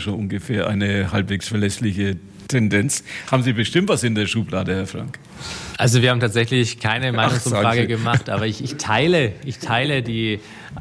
schon ungefähr eine halbwegs verlässliche Tendenz. Haben Sie bestimmt was in der Schublade, Herr Frank? Also wir haben tatsächlich keine Meinungsumfrage gemacht, aber ich teile die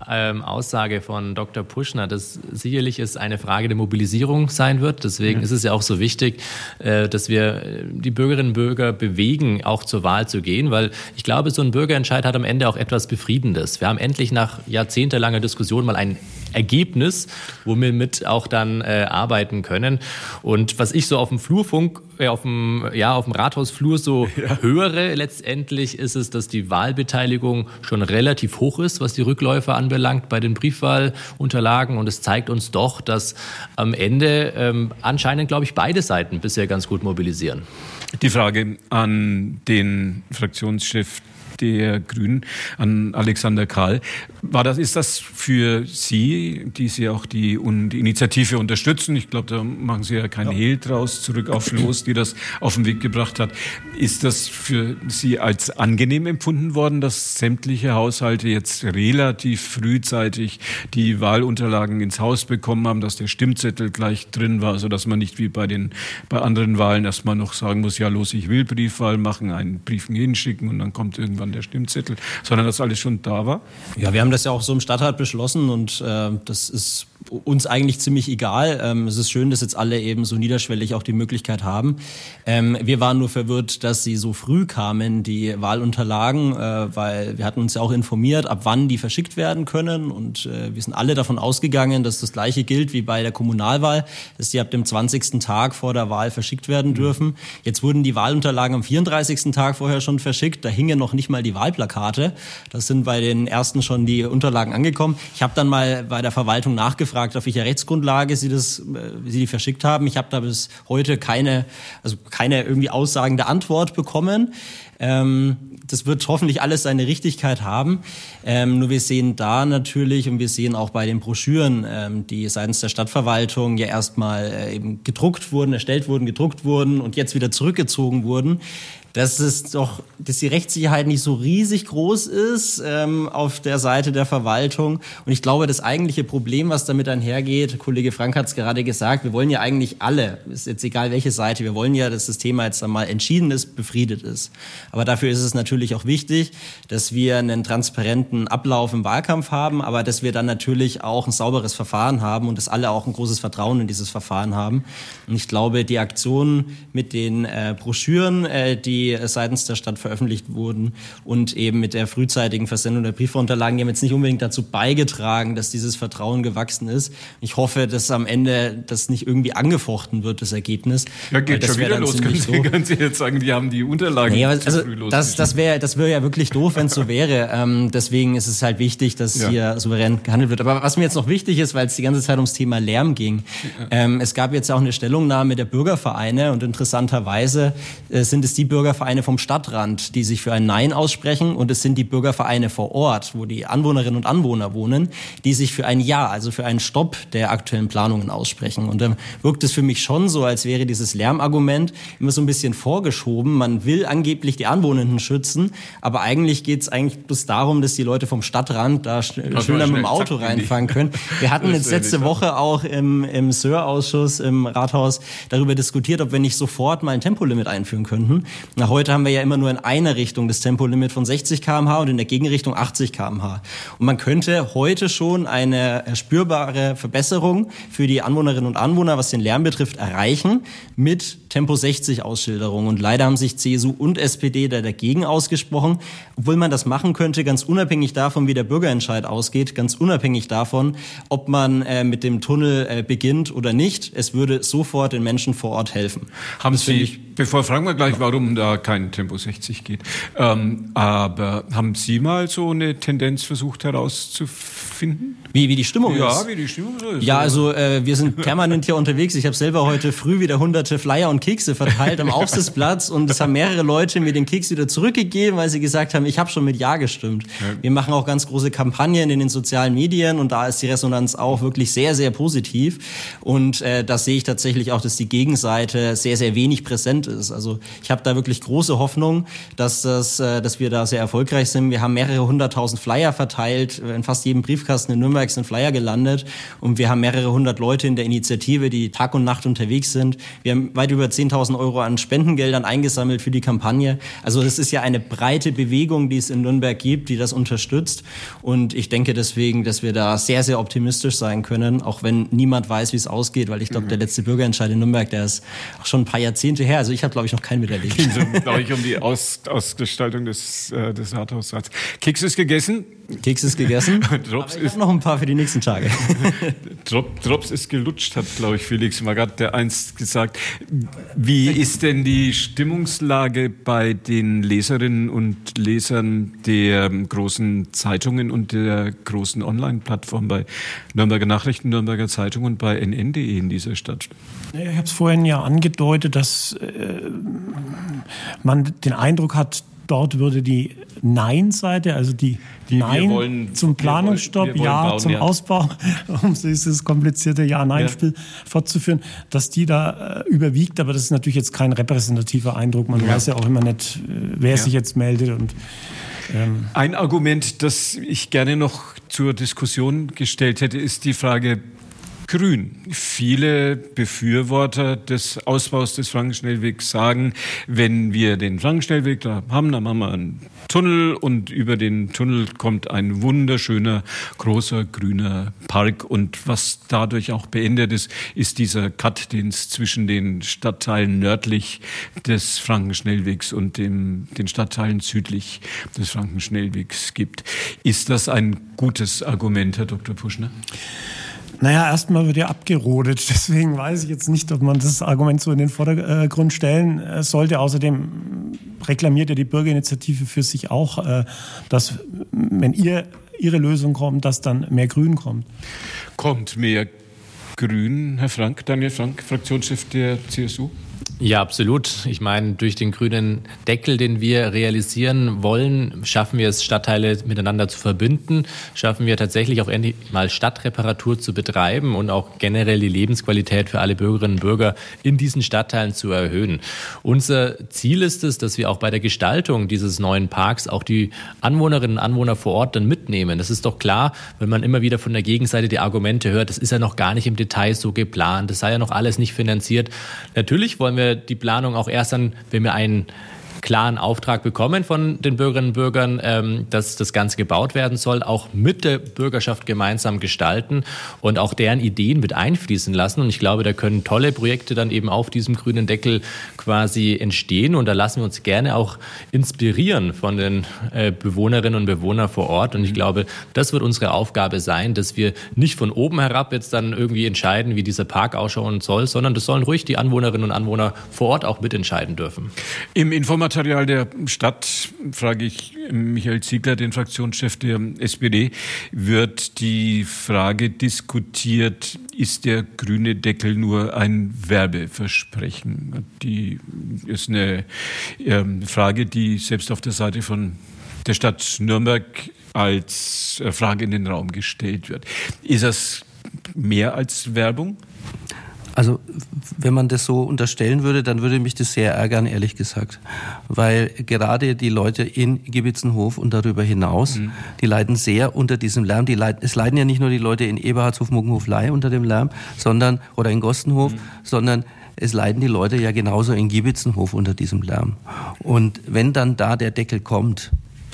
Aussage von Dr. Puschner, dass sicherlich es eine Frage der Mobilisierung sein wird. Deswegen ist es ja auch so wichtig, dass wir die Bürgerinnen und Bürger bewegen, auch zur Wahl zu gehen, weil ich glaube, so ein Bürgerentscheid hat am Ende auch etwas Befriedendes. Wir haben endlich nach jahrzehntelanger Diskussion mal ein Ergebnis, wo wir mit auch dann arbeiten können. Und was ich so auf dem Flurfunk, auf dem Rathausflur so höre, letztendlich ist es, dass die Wahlbeteiligung schon relativ hoch ist, was die Rückläufe anbelangt bei den Briefwahlunterlagen. Und es zeigt uns doch, dass am Ende anscheinend, glaube ich, beide Seiten bisher ganz gut mobilisieren. Die Frage an den Fraktionschef der Grünen, an Alexander Karl. Ist das für Sie, die Sie auch die Initiative unterstützen? Ich glaube, da machen Sie ja keinen Hehl draus, zurück auf Floß, die das auf den Weg gebracht hat. Ist das für Sie als angenehm empfunden worden, dass sämtliche Haushalte jetzt relativ frühzeitig die Wahlunterlagen ins Haus bekommen haben, dass der Stimmzettel gleich drin war, sodass man nicht wie bei anderen Wahlen erstmal noch sagen muss, ja los, ich will Briefwahl machen, einen Brief hinschicken und dann kommt irgendwann der Stimmzettel, sondern dass alles schon da war? Ja, wir haben das ja auch so im Stadtrat beschlossen und das ist uns eigentlich ziemlich egal. Es ist schön, dass jetzt alle eben so niederschwellig auch die Möglichkeit haben. Wir waren nur verwirrt, dass sie so früh kamen, die Wahlunterlagen, weil wir hatten uns ja auch informiert, ab wann die verschickt werden können und wir sind alle davon ausgegangen, dass das Gleiche gilt wie bei der Kommunalwahl, dass die ab dem 20. Tag vor der Wahl verschickt werden dürfen. Jetzt wurden die Wahlunterlagen am 34. Tag vorher schon verschickt, da hingen noch nicht mal die Wahlplakate. Das sind bei den ersten schon die Unterlagen angekommen. Ich habe dann mal bei der Verwaltung nachgefragt, auf welcher Rechtsgrundlage sie die verschickt haben. Ich habe da bis heute keine irgendwie aussagende Antwort bekommen. Das wird hoffentlich alles seine Richtigkeit haben. Nur wir sehen da natürlich und wir sehen auch bei den Broschüren, die seitens der Stadtverwaltung ja erstmal eben erstellt wurden, gedruckt wurden und jetzt wieder zurückgezogen wurden, dass die Rechtssicherheit nicht so riesig groß ist auf der Seite der Verwaltung. Und ich glaube, das eigentliche Problem, was damit einhergeht, Kollege Frank hat es gerade gesagt, wir wollen ja eigentlich alle, ist jetzt egal welche Seite, wir wollen ja, dass das Thema jetzt einmal entschieden ist, befriedet ist. Aber dafür ist es natürlich auch wichtig, dass wir einen transparenten Ablauf im Wahlkampf haben, aber dass wir dann natürlich auch ein sauberes Verfahren haben und dass alle auch ein großes Vertrauen in dieses Verfahren haben. Und ich glaube, die Aktion mit den Broschüren, die seitens der Stadt veröffentlicht wurden und eben mit der frühzeitigen Versendung der Briefwahlunterlagen, die haben jetzt nicht unbedingt dazu beigetragen, dass dieses Vertrauen gewachsen ist. Ich hoffe, dass am Ende das nicht irgendwie angefochten wird, das Ergebnis. Ja, geht schon wieder los. Können Sie jetzt sagen, die haben die Unterlagen zu früh losgeschickt? Das wäre ja wirklich doof, wenn es so wäre. Deswegen ist es halt wichtig, dass hier souverän gehandelt wird. Aber was mir jetzt noch wichtig ist, weil es die ganze Zeit ums Thema Lärm ging, es gab jetzt auch eine Stellungnahme der Bürgervereine und interessanterweise sind es die Bürgervereine vom Stadtrand, die sich für ein Nein aussprechen und es sind die Bürgervereine vor Ort, wo die Anwohnerinnen und Anwohner wohnen, die sich für ein Ja, also für einen Stopp der aktuellen Planungen aussprechen. Und dann wirkt es für mich schon so, als wäre dieses Lärmargument immer so ein bisschen vorgeschoben. Man will angeblich die Anwohnenden schützen, aber eigentlich geht es bloß darum, dass die Leute vom Stadtrand da schöner mit dem Auto reinfahren können. Wir hatten jetzt letzte Woche auch im SÖR-Ausschuss im Rathaus darüber diskutiert, ob wir nicht sofort mal ein Tempolimit einführen könnten. Heute haben wir ja immer nur in einer Richtung das Tempolimit von 60 km/h und in der Gegenrichtung 80 km/h. Und man könnte heute schon eine spürbare Verbesserung für die Anwohnerinnen und Anwohner, was den Lärm betrifft, erreichen mit Tempo 60 Ausschilderung. Und leider haben sich CSU und SPD dagegen ausgesprochen, obwohl man das machen könnte, ganz unabhängig davon, wie der Bürgerentscheid ausgeht, ganz unabhängig davon, ob man mit dem Tunnel beginnt oder nicht. Es würde sofort den Menschen vor Ort helfen. Fragen wir gleich, warum da kein Tempo 60 geht. Aber haben Sie mal so eine Tendenz versucht herauszufinden? Wie die Stimmung ist? Ja, wie die Stimmung ist. Ja, also wir sind permanent hier unterwegs. Ich habe selber heute früh wieder hunderte Flyer und Kekse verteilt am Aufsitzplatz und es haben mehrere Leute mir den Keks wieder zurückgegeben, weil sie gesagt haben, ich habe schon mit Ja gestimmt. Ja. Wir machen auch ganz große Kampagnen in den sozialen Medien und da ist die Resonanz auch wirklich sehr, sehr positiv. Und da sehe ich tatsächlich auch, dass die Gegenseite sehr, sehr wenig präsent ist. Also ich habe da wirklich große Hoffnung, dass wir da sehr erfolgreich sind. Wir haben mehrere 100.000 Flyer verteilt. In fast jedem Briefkasten in Nürnberg sind Flyer gelandet. Und wir haben mehrere 100 Leute in der Initiative, die Tag und Nacht unterwegs sind. Wir haben weit über 10.000 Euro an Spendengeldern eingesammelt für die Kampagne. Also das ist ja eine breite Bewegung, die es in Nürnberg gibt, die das unterstützt. Und ich denke deswegen, dass wir da sehr, sehr optimistisch sein können, auch wenn niemand weiß, wie es ausgeht, weil ich glaube, der letzte Bürgerentscheid in Nürnberg, der ist auch schon ein paar Jahrzehnte her. Also ich habe, glaube ich, noch keinen miterlebt. Es ging, glaube ich, um die Ausgestaltung des Rathaussaals. Keks ist gegessen. Keks ist gegessen. Drops ich habe noch ein paar für die nächsten Tage. Drops ist gelutscht, hat, glaube ich, Felix Magath der einst gesagt. Wie ist denn die Stimmungslage bei den Leserinnen und Lesern der großen Zeitungen und der großen Online-Plattform bei Nürnberger Nachrichten, Nürnberger Zeitung und bei nn.de in dieser Stadt? Ich habe es vorhin ja angedeutet, dass man den Eindruck hat, dort würde die Nein-Seite, also die Nein zum Planungsstopp, Ja zum Ausbau, um dieses komplizierte Ja-Nein-Spiel fortzuführen, dass die da überwiegt. Aber das ist natürlich jetzt kein repräsentativer Eindruck. Man weiß ja auch immer nicht, wer sich jetzt meldet. Und ein Argument, das ich gerne noch zur Diskussion gestellt hätte, ist die Frage Grün. Viele Befürworter des Ausbaus des Frankenschnellwegs sagen, wenn wir den Frankenschnellweg da haben, dann machen wir einen Tunnel und über den Tunnel kommt ein wunderschöner, großer, grüner Park. Und was dadurch auch beendet ist, ist dieser Cut, den es zwischen den Stadtteilen nördlich des Frankenschnellwegs und den Stadtteilen südlich des Frankenschnellwegs gibt. Ist das ein gutes Argument, Herr Dr. Puschner? Naja, erstmal wird ja abgerodet. Deswegen weiß ich jetzt nicht, ob man das Argument so in den Vordergrund stellen sollte. Außerdem reklamiert ja die Bürgerinitiative für sich auch, dass, wenn ihre Lösung kommt, dass dann mehr Grün kommt. Kommt mehr Grün, Herr Frank, Daniel Frank, Fraktionschef der CSU? Ja, absolut. Ich meine, durch den grünen Deckel, den wir realisieren wollen, schaffen wir es, Stadtteile miteinander zu verbinden, schaffen wir tatsächlich auch endlich mal Stadtreparatur zu betreiben und auch generell die Lebensqualität für alle Bürgerinnen und Bürger in diesen Stadtteilen zu erhöhen. Unser Ziel ist es, dass wir auch bei der Gestaltung dieses neuen Parks auch die Anwohnerinnen und Anwohner vor Ort dann mitnehmen. Das ist doch klar, wenn man immer wieder von der Gegenseite die Argumente hört, das ist ja noch gar nicht im Detail so geplant, das sei ja noch alles nicht finanziert. Natürlich wollen wir die Planung auch erst dann, wenn wir einen klaren Auftrag bekommen von den Bürgerinnen und Bürgern, dass das Ganze gebaut werden soll, auch mit der Bürgerschaft gemeinsam gestalten und auch deren Ideen mit einfließen lassen. Und ich glaube, da können tolle Projekte dann eben auf diesem grünen Deckel quasi entstehen. Und da lassen wir uns gerne auch inspirieren von den Bewohnerinnen und Bewohnern vor Ort. Und ich glaube, das wird unsere Aufgabe sein, dass wir nicht von oben herab jetzt dann irgendwie entscheiden, wie dieser Park ausschauen soll, sondern das sollen ruhig die Anwohnerinnen und Anwohner vor Ort auch mitentscheiden dürfen. Im Informatorium der Stadt, frage ich Michael Ziegler, den Fraktionschef der SPD, wird die Frage diskutiert, ist der grüne Deckel nur ein Werbeversprechen? Die ist eine Frage, die selbst auf der Seite von der Stadt Nürnberg als Frage in den Raum gestellt wird. Ist das mehr als Werbung? Also wenn man das so unterstellen würde, dann würde mich das sehr ärgern, ehrlich gesagt. Weil gerade die Leute in Giebitzenhof und darüber hinaus, die leiden sehr unter diesem Lärm. Es leiden ja nicht nur die Leute in Eberhardshof, Muggenhof-Ley unter dem Lärm, oder in Gostenhof, sondern es leiden die Leute ja genauso in Giebitzenhof unter diesem Lärm. Und wenn dann da der Deckel kommt,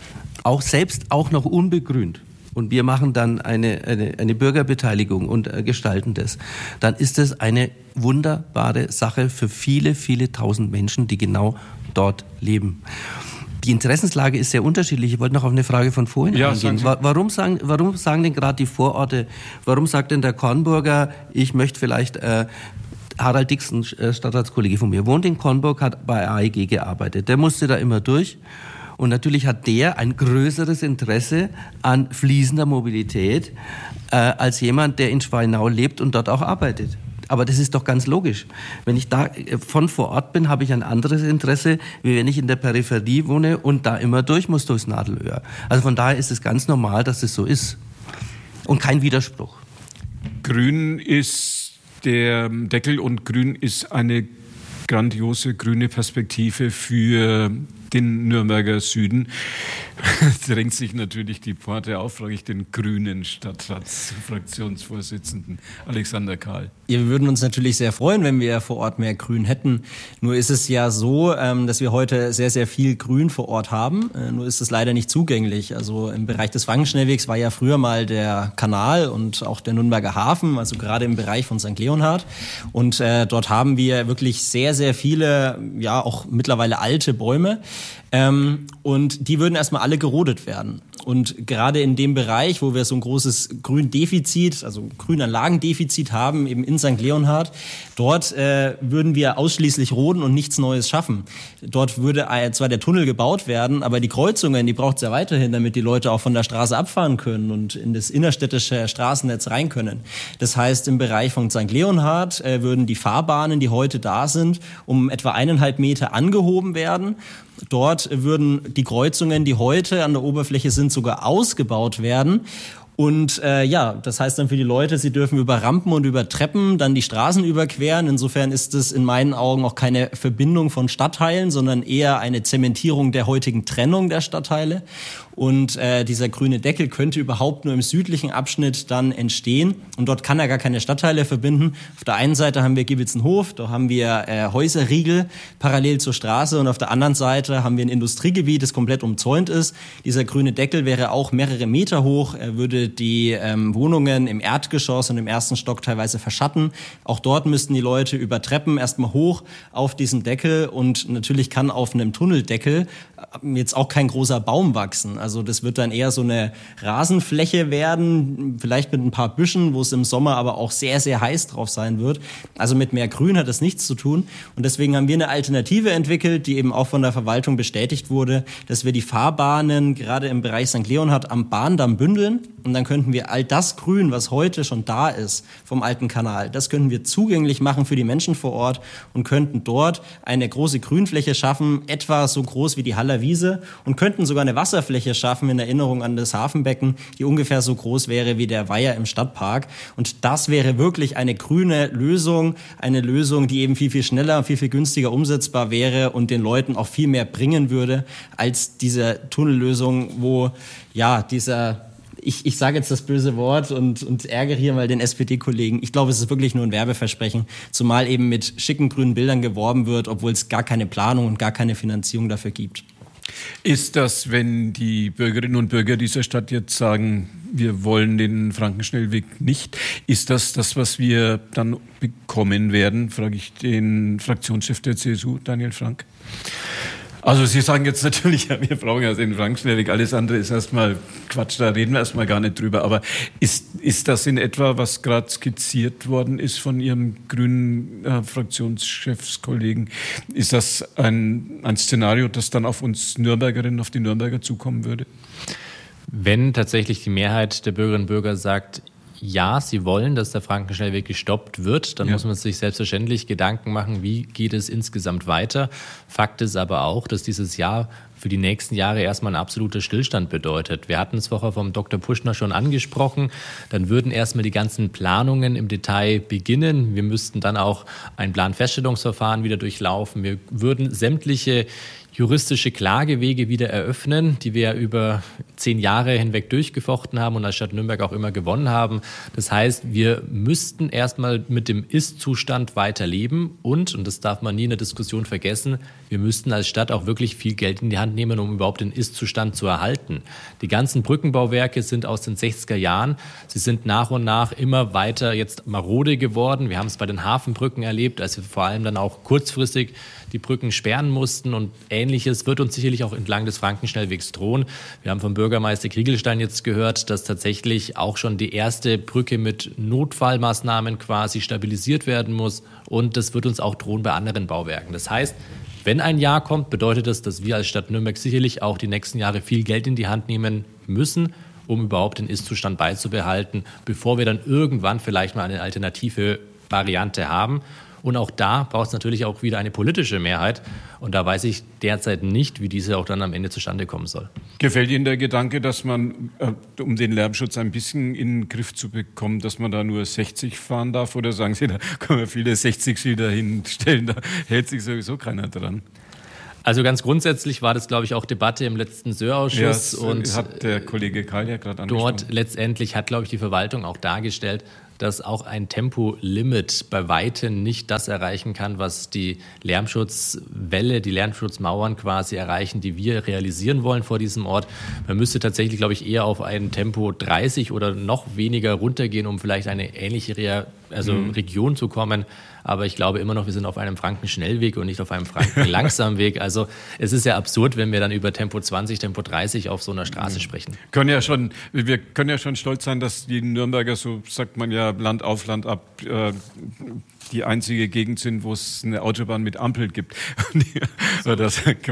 auch noch unbegrünt, und wir machen dann eine Bürgerbeteiligung und gestalten das, dann ist das eine wunderbare Sache für viele, viele tausend Menschen, die genau dort leben. Die Interessenslage ist sehr unterschiedlich. Ich wollte noch auf eine Frage von vorhin eingehen. Warum sagen denn gerade die Vororte, warum sagt denn der Kornburger, ich möchte vielleicht... Harald Dixon, Stadtratskollege von mir, wohnt in Kornburg, hat bei AEG gearbeitet. Der musste da immer durch. Und natürlich hat der ein größeres Interesse an fließender Mobilität als jemand, der in Schweinau lebt und dort auch arbeitet. Aber das ist doch ganz logisch. Wenn ich da von vor Ort bin, habe ich ein anderes Interesse, wie wenn ich in der Peripherie wohne und da immer durch muss durchs Nadelöhr. Also von daher ist es ganz normal, dass es so ist. Und kein Widerspruch. Grün ist der Deckel und grün ist eine grandiose grüne Perspektive für den Nürnberger Süden. Drängt sich natürlich die Pforte auf, frage ich den grünen Stadtratsfraktionsvorsitzenden Alexander Kahl. Ja, wir würden uns natürlich sehr freuen, wenn wir vor Ort mehr Grün hätten. Nur ist es ja so, dass wir heute sehr, sehr viel Grün vor Ort haben. Nur ist es leider nicht zugänglich. Also im Bereich des Frankenschnellwegs war ja früher mal der Kanal und auch der Nürnberger Hafen, also gerade im Bereich von St. Leonhard. Und dort haben wir wirklich sehr, sehr viele, ja auch mittlerweile alte Bäume. Und die würden erstmal alle gerodet werden. Und gerade in dem Bereich, wo wir so ein großes Gründefizit, also Grünanlagendefizit haben, eben in St. Leonhard, dort würden wir ausschließlich roden und nichts Neues schaffen. Dort würde zwar der Tunnel gebaut werden, aber die Kreuzungen, die braucht es ja weiterhin, damit die Leute auch von der Straße abfahren können und in das innerstädtische Straßennetz rein können. Das heißt, im Bereich von St. Leonhard würden die Fahrbahnen, die heute da sind, um etwa 1,5 Meter angehoben werden. Dort würden die Kreuzungen, die heute an der Oberfläche sind, sogar ausgebaut werden. Und das heißt dann für die Leute, sie dürfen über Rampen und über Treppen dann die Straßen überqueren. Insofern ist es in meinen Augen auch keine Verbindung von Stadtteilen, sondern eher eine Zementierung der heutigen Trennung der Stadtteile. Und dieser grüne Deckel könnte überhaupt nur im südlichen Abschnitt dann entstehen. Und dort kann er gar keine Stadtteile verbinden. Auf der einen Seite haben wir Giebitzenhof, da haben wir Häuserriegel parallel zur Straße. Und auf der anderen Seite haben wir ein Industriegebiet, das komplett umzäunt ist. Dieser grüne Deckel wäre auch mehrere Meter hoch. Er würde die Wohnungen im Erdgeschoss und im ersten Stock teilweise verschatten. Auch dort müssten die Leute über Treppen erstmal hoch auf diesen Deckel. Und natürlich kann auf einem Tunneldeckel jetzt auch kein großer Baum wachsen. Also das wird dann eher so eine Rasenfläche werden, vielleicht mit ein paar Büschen, wo es im Sommer aber auch sehr, sehr heiß drauf sein wird. Also mit mehr Grün hat das nichts zu tun. Und deswegen haben wir eine Alternative entwickelt, die eben auch von der Verwaltung bestätigt wurde, dass wir die Fahrbahnen gerade im Bereich St. Leonhard am Bahndamm bündeln. Und dann könnten wir all das Grün, was heute schon da ist vom alten Kanal, das könnten wir zugänglich machen für die Menschen vor Ort und könnten dort eine große Grünfläche schaffen, etwa so groß wie die Haller Wiese, und könnten sogar eine Wasserfläche schaffen in Erinnerung an das Hafenbecken, die ungefähr so groß wäre wie der Weiher im Stadtpark. Und das wäre wirklich eine grüne Lösung, eine Lösung, die eben viel, viel schneller, viel, viel günstiger umsetzbar wäre und den Leuten auch viel mehr bringen würde als diese Tunnellösung, wo ja ich sage jetzt das böse Wort und ärgere hier mal den SPD-Kollegen. Ich glaube, es ist wirklich nur ein Werbeversprechen, zumal eben mit schicken grünen Bildern geworben wird, obwohl es gar keine Planung und gar keine Finanzierung dafür gibt. Ist das, wenn die Bürgerinnen und Bürger dieser Stadt jetzt sagen, wir wollen den Frankenschnellweg nicht, ist das das, was wir dann bekommen werden, frage ich den Fraktionschef der CSU, Daniel Frank? Also Sie sagen jetzt natürlich, ja, wir brauchen ja den Frankenschnellweg, alles andere ist erstmal Quatsch, da reden wir erstmal gar nicht drüber. Aber ist das in etwa, was gerade skizziert worden ist von Ihrem grünen Fraktionschefskollegen, ist das ein Szenario, das dann auf uns Nürnbergerinnen, auf die Nürnberger zukommen würde? Wenn tatsächlich die Mehrheit der Bürgerinnen und Bürger sagt, ja, sie wollen, dass der Frankenschnellweg gestoppt wird, dann muss man sich selbstverständlich Gedanken machen, wie geht es insgesamt weiter. Fakt ist aber auch, dass dieses Jahr für die nächsten Jahre erstmal ein absoluter Stillstand bedeutet. Wir hatten es vorher vom Dr. Puschner schon angesprochen. Dann würden erstmal die ganzen Planungen im Detail beginnen. Wir müssten dann auch ein Planfeststellungsverfahren wieder durchlaufen. Wir würden sämtliche juristische Klagewege wieder eröffnen, die wir über 10 Jahre hinweg durchgefochten haben und als Stadt Nürnberg auch immer gewonnen haben. Das heißt, wir müssten erstmal mit dem Ist-Zustand weiterleben und das darf man nie in der Diskussion vergessen, wir müssten als Stadt auch wirklich viel Geld in die Hand nehmen, um überhaupt den Ist-Zustand zu erhalten. Die ganzen Brückenbauwerke sind aus den 60er Jahren. Sie sind nach und nach immer weiter jetzt marode geworden. Wir haben es bei den Hafenbrücken erlebt, als wir vor allem dann auch kurzfristig die Brücken sperren mussten und Ähnliches wird uns sicherlich auch entlang des Frankenschnellwegs drohen. Wir haben vom Bürgermeister Kriegelstein jetzt gehört, dass tatsächlich auch schon die erste Brücke mit Notfallmaßnahmen quasi stabilisiert werden muss und das wird uns auch drohen bei anderen Bauwerken. Das heißt, wenn ein Jahr kommt, bedeutet das, dass wir als Stadt Nürnberg sicherlich auch die nächsten Jahre viel Geld in die Hand nehmen müssen, um überhaupt den Ist-Zustand beizubehalten, bevor wir dann irgendwann vielleicht mal eine Alternative Variante haben. Und auch da braucht es natürlich auch wieder eine politische Mehrheit. Und da weiß ich derzeit nicht, wie diese auch dann am Ende zustande kommen soll. Gefällt Ihnen der Gedanke, dass man, um den Lärmschutz ein bisschen in den Griff zu bekommen, dass man da nur 60 fahren darf? Oder sagen Sie, da können wir viele 60-Schilder hinstellen, da hält sich sowieso keiner dran? Also ganz grundsätzlich war das, glaube ich, auch Debatte im letzten SÖR-Ausschuss. Ja, und hat der Kollege Karl ja gerade angesprochen. Dort letztendlich hat, glaube ich, die Verwaltung auch dargestellt, dass auch ein Tempolimit bei weitem nicht das erreichen kann, was die Lärmschutzwelle, die Lärmschutzmauern quasi erreichen, die wir realisieren wollen vor diesem Ort. Man müsste tatsächlich, glaube ich, eher auf ein Tempo 30 oder noch weniger runtergehen, um vielleicht eine ähnliche Region zu kommen. Aber ich glaube immer noch, wir sind auf einem Franken-Schnellweg und nicht auf einem Franken-Langsamweg. Also es ist ja absurd, wenn wir dann über Tempo 20, Tempo 30 auf so einer Straße sprechen. Wir können ja schon stolz sein, dass die Nürnberger, so sagt man ja, Land auf, Land ab, die einzige Gegend sind, wo es eine Autobahn mit Ampel gibt. Viele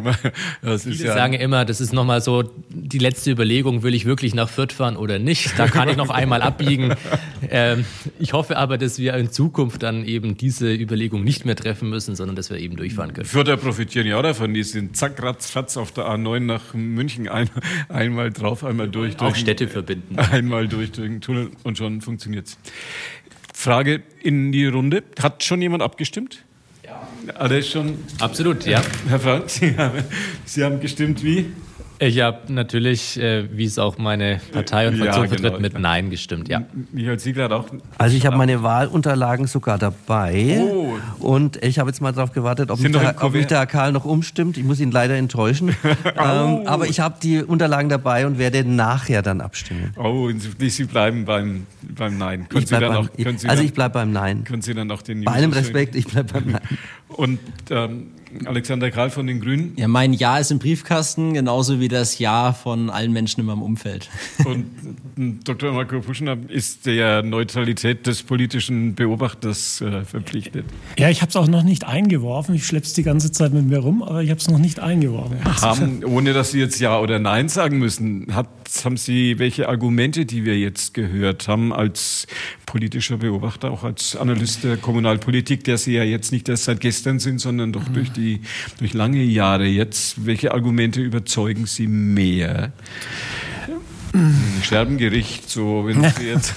sagen immer, das ist nochmal so die letzte Überlegung, will ich wirklich nach Fürth fahren oder nicht? Da kann ich noch einmal abbiegen. Ich hoffe aber, dass wir in Zukunft dann eben diese Überlegung nicht mehr treffen müssen, sondern dass wir eben durchfahren können. Fürther profitieren ja auch davon. Die sind zack, ratz auf der A9 nach München einmal drauf, einmal durch. Auch Städte verbinden. Einmal durch den Tunnel und schon funktioniert's. Frage in die Runde. Hat schon jemand abgestimmt? Ja. Alle schon? Absolut, ja. Herr Frank, Sie haben gestimmt wie? Ich habe natürlich, wie es auch meine Partei und Fraktion vertritt, mit Nein gestimmt, ja. Michael Ziegler hat auch. Also ich habe meine Wahlunterlagen sogar dabei und ich habe jetzt mal darauf gewartet, ob mich der Herr Karl noch umstimmt. Ich muss ihn leider enttäuschen. Aber ich habe die Unterlagen dabei und werde nachher dann abstimmen. Oh, Sie bleiben beim Nein. Ich bleibe beim Nein. Können Sie dann auch den Bei allem Respekt, ich bleibe beim Nein. Und Alexander Karl von den Grünen? Ja, mein Ja ist im Briefkasten, genauso wie das Ja von allen Menschen in meinem Umfeld. Und Dr. Marco Puschner ist der Neutralität des politischen Beobachters verpflichtet. Ja, ich habe es auch noch nicht eingeworfen. Ich schleppe es die ganze Zeit mit mir rum, aber ich habe es noch nicht eingeworfen. Ohne dass Sie jetzt Ja oder Nein sagen müssen, haben Sie welche Argumente, die wir jetzt gehört haben, als politischer Beobachter, auch als Analyst der Kommunalpolitik, der Sie ja jetzt nicht erst seit gestern sind, sondern doch durch lange Jahre jetzt, welche Argumente überzeugen Sie mehr? Scherbengericht, so wenn Sie jetzt...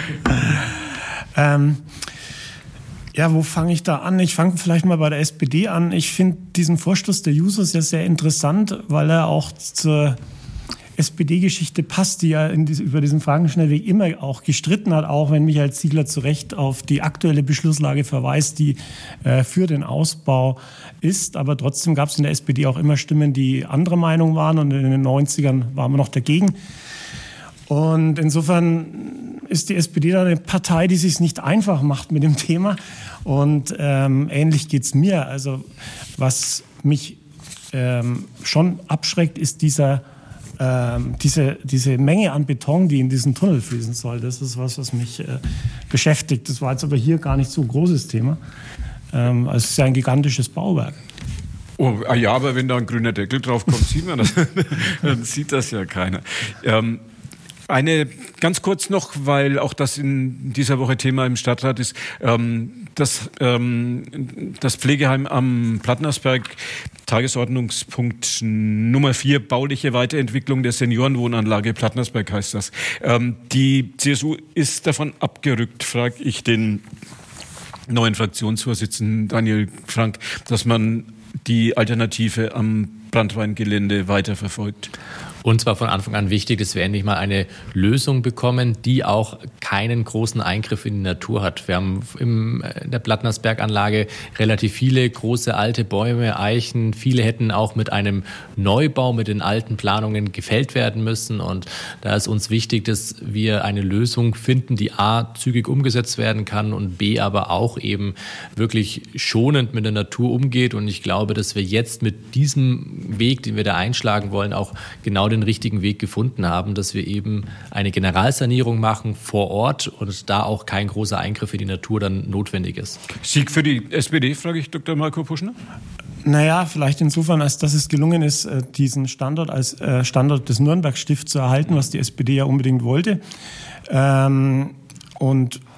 Ja, wo fange ich da an? Ich fange vielleicht mal bei der SPD an. Ich finde diesen Vorstoß der Jusos ja sehr interessant, weil er auch zur SPD-Geschichte passt, die ja über diesen Franken-Schnellweg immer auch gestritten hat, auch wenn Michael Ziegler zu Recht auf die aktuelle Beschlusslage verweist, die für den Ausbau ist. Aber trotzdem gab es in der SPD auch immer Stimmen, die anderer Meinung waren, und in den 90ern waren wir noch dagegen. Und insofern ist die SPD da eine Partei, die sich nicht einfach macht mit dem Thema. Und ähnlich geht's mir. Also was mich schon abschreckt, ist diese Menge an Beton, die in diesen Tunnel fließen soll. Das ist was mich beschäftigt. Das war jetzt aber hier gar nicht so ein großes Thema. Also es ist ja ein gigantisches Bauwerk. Oh, ja, aber wenn da ein grüner Deckel drauf kommt, sieht man das. Dann sieht das ja keiner. Eine ganz kurz noch, weil auch das in dieser Woche Thema im Stadtrat ist, das Pflegeheim am Plattnersberg, Tagesordnungspunkt Nummer 4, bauliche Weiterentwicklung der Seniorenwohnanlage Plattnersberg heißt das. Die CSU ist davon abgerückt, frage ich den neuen Fraktionsvorsitzenden Daniel Frank, dass man die Alternative am Branntwein-Gelände weiterverfolgt. Und zwar von Anfang an wichtig, dass wir endlich mal eine Lösung bekommen, die auch keinen großen Eingriff in die Natur hat. Wir haben in der Plattnersberg-Anlage relativ viele große alte Bäume, Eichen. Viele hätten auch mit einem Neubau, mit den alten Planungen gefällt werden müssen. Und da ist uns wichtig, dass wir eine Lösung finden, die A, zügig umgesetzt werden kann und B, aber auch eben wirklich schonend mit der Natur umgeht. Und ich glaube, dass wir jetzt mit diesem Weg, den wir da einschlagen wollen, auch genau den richtigen Weg gefunden haben, dass wir eben eine Generalsanierung machen vor Ort und da auch kein großer Eingriff in die Natur dann notwendig ist. Sieg für die SPD, frage ich Dr. Marco Puschner. Naja, vielleicht insofern, als dass es gelungen ist, diesen Standort als Standort des Nürnberg-Stifts zu erhalten, was die SPD ja unbedingt wollte. Und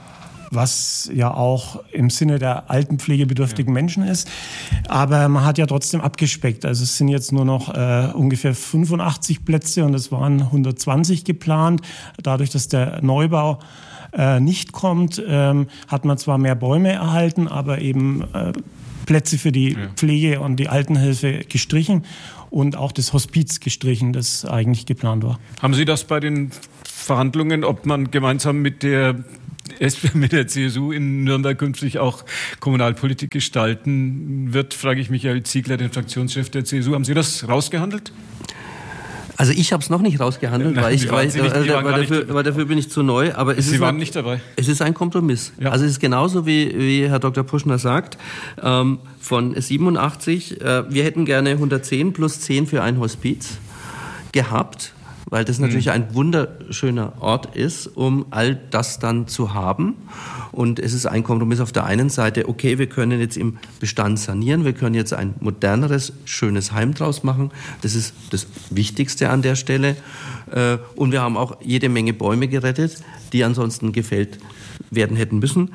was ja auch im Sinne der altenpflegebedürftigen Menschen ist. Aber man hat ja trotzdem abgespeckt. Also es sind jetzt nur noch ungefähr 85 Plätze und es waren 120 geplant. Dadurch, dass der Neubau nicht kommt, hat man zwar mehr Bäume erhalten, aber eben Plätze für die Pflege und die Altenhilfe gestrichen und auch das Hospiz gestrichen, das eigentlich geplant war. Haben Sie das bei den Verhandlungen, ob man gemeinsam mit der CSU in Nürnberg künftig auch Kommunalpolitik gestalten wird, frage ich Michael Ziegler, den Fraktionschef der CSU. Haben Sie das rausgehandelt? Also ich habe es noch nicht rausgehandelt, weil dafür bin ich zu neu. Aber Sie waren nicht dabei. Es ist ein Kompromiss. Ja. Also es ist genauso, wie Herr Dr. Puschner sagt, von 87, wir hätten gerne 110 plus 10 für ein Hospiz gehabt, weil das natürlich ein wunderschöner Ort ist, um all das dann zu haben. Und es ist ein Kompromiss auf der einen Seite, okay, wir können jetzt im Bestand sanieren, wir können jetzt ein moderneres, schönes Heim draus machen. Das ist das Wichtigste an der Stelle. Und wir haben auch jede Menge Bäume gerettet, die ansonsten gefällt werden hätten müssen.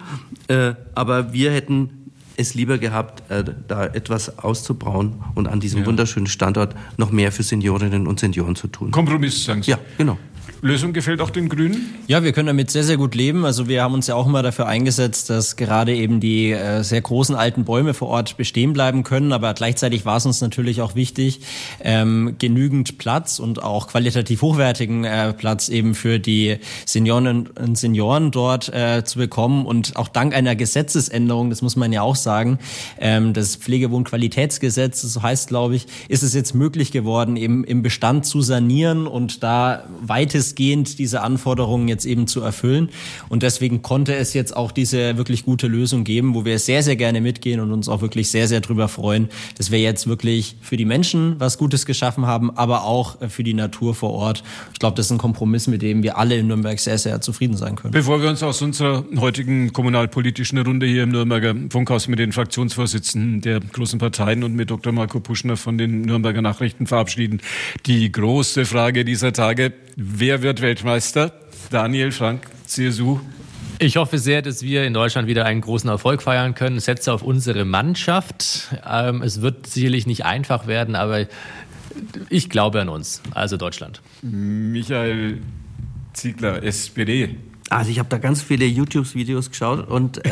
Aber wir hätten es lieber gehabt, da etwas auszubauen und an diesem wunderschönen Standort noch mehr für Seniorinnen und Senioren zu tun. Kompromiss, sagen Sie? Ja, genau. Lösung gefällt auch den Grünen? Ja, wir können damit sehr, sehr gut leben. Also wir haben uns ja auch immer dafür eingesetzt, dass gerade eben die sehr großen alten Bäume vor Ort bestehen bleiben können. Aber gleichzeitig war es uns natürlich auch wichtig, genügend Platz und auch qualitativ hochwertigen Platz eben für die Seniorinnen und Senioren dort zu bekommen. Und auch dank einer Gesetzesänderung, das muss man ja auch sagen, das Pflegewohnqualitätsgesetz, so heißt, glaube ich, ist es jetzt möglich geworden, eben im Bestand zu sanieren und da weitestgehend diese Anforderungen jetzt eben zu erfüllen. Und deswegen konnte es jetzt auch diese wirklich gute Lösung geben, wo wir sehr, sehr gerne mitgehen und uns auch wirklich sehr, sehr drüber freuen, dass wir jetzt wirklich für die Menschen was Gutes geschaffen haben, aber auch für die Natur vor Ort. Ich glaube, das ist ein Kompromiss, mit dem wir alle in Nürnberg sehr, sehr zufrieden sein können. Bevor wir uns aus unserer heutigen kommunalpolitischen Runde hier im Nürnberger Funkhaus mit den Fraktionsvorsitzenden der großen Parteien und mit Dr. Marco Puschner von den Nürnberger Nachrichten verabschieden, die große Frage dieser Tage: Wer wird Weltmeister? Daniel Frank, CSU. Ich hoffe sehr, dass wir in Deutschland wieder einen großen Erfolg feiern können. Ich setze auf unsere Mannschaft. Es wird sicherlich nicht einfach werden, aber ich glaube an uns, also Deutschland. Michael Ziegler, SPD. Also ich habe da ganz viele YouTube-Videos geschaut und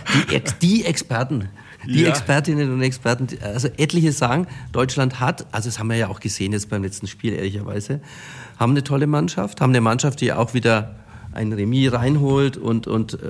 die Experten, Expertinnen und Experten, also etliche sagen, Deutschland hat, also das haben wir ja auch gesehen jetzt beim letzten Spiel ehrlicherweise, haben eine tolle Mannschaft, haben eine Mannschaft, die auch wieder ein Remis reinholt und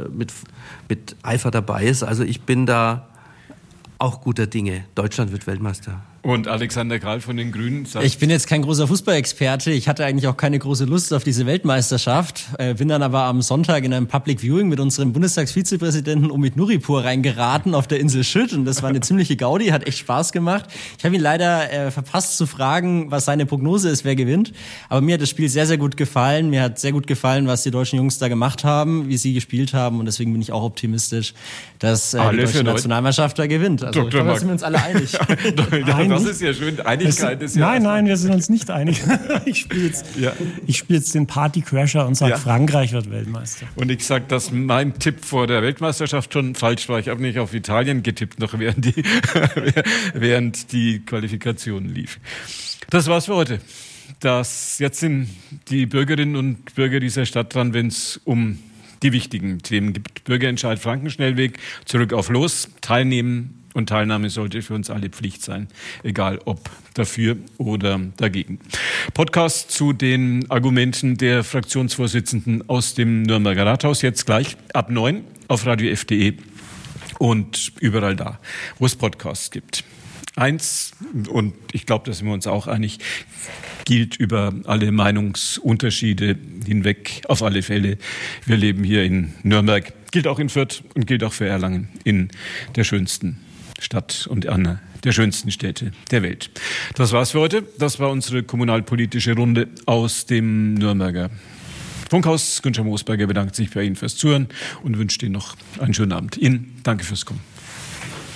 mit Eifer dabei ist. Also ich bin da auch guter Dinge. Deutschland wird Weltmeister. Und Alexander Kral von den Grünen sagt... Ich bin jetzt kein großer Fußballexperte. Ich hatte eigentlich auch keine große Lust auf diese Weltmeisterschaft. Bin dann aber am Sonntag in einem Public Viewing mit unserem Bundestagsvizepräsidenten Omid Nuripur reingeraten auf der Insel Schütt. Und das war eine ziemliche Gaudi, hat echt Spaß gemacht. Ich habe ihn leider verpasst zu fragen, was seine Prognose ist, wer gewinnt. Aber mir hat das Spiel sehr, sehr gut gefallen. Mir hat sehr gut gefallen, was die deutschen Jungs da gemacht haben, wie sie gespielt haben. Und deswegen bin ich auch optimistisch, dass die deutsche Nationalmannschaft da gewinnt. Also ich glaube, da sind wir uns alle einig. Das ist ja schön. Einigkeit ist ja... Nein, wir sind uns nicht einig. Ich spiele jetzt den Partycrasher und sage, Frankreich wird Weltmeister. Und ich sage, dass mein Tipp vor der Weltmeisterschaft schon falsch war. Ich habe nicht auf Italien getippt, noch während die Qualifikation lief. Das war's für heute. Jetzt sind die Bürgerinnen und Bürger dieser Stadt dran, wenn es um die wichtigen Themen gibt. Bürgerentscheid Frankenschnellweg, zurück auf Los, teilnehmen. Und Teilnahme sollte für uns alle Pflicht sein, egal ob dafür oder dagegen. Podcast zu den Argumenten der Fraktionsvorsitzenden aus dem Nürnberger Rathaus jetzt gleich ab 9 auf radiof.de und überall da, wo es Podcasts gibt. Eins, und ich glaube, da sind wir uns auch einig, gilt über alle Meinungsunterschiede hinweg auf alle Fälle. Wir leben hier in Nürnberg, gilt auch in Fürth und gilt auch für Erlangen, in der schönsten Stadt und einer der schönsten Städte der Welt. Das war's für heute. Das war unsere kommunalpolitische Runde aus dem Nürnberger Funkhaus. Günther Moosberger bedankt sich bei Ihnen fürs Zuhören und wünscht Ihnen noch einen schönen Abend. Ihnen danke fürs Kommen.